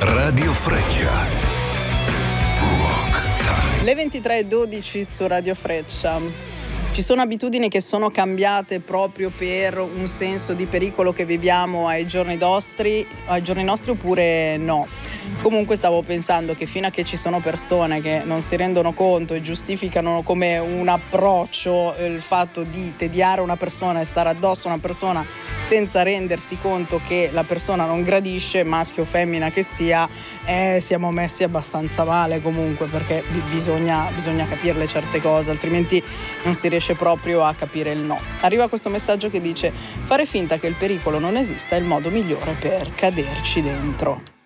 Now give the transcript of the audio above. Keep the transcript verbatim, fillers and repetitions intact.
Radio Freccia. Rock Time. Le ventitré e dodici su Radio Freccia. Ci sono abitudini che sono cambiate proprio per un senso di pericolo che viviamo ai giorni nostri, ai giorni nostri oppure no? Comunque stavo pensando che fino a che ci sono persone che non si rendono conto e giustificano come un approccio il fatto di tediare una persona e stare addosso a una persona senza rendersi conto che la persona non gradisce, maschio o femmina che sia, eh, siamo messi abbastanza male comunque, perché bisogna, bisogna capirle certe cose, altrimenti non si riesce proprio a capire il no. Arriva questo messaggio che dice: fare finta che il pericolo non esista è il modo migliore per caderci dentro.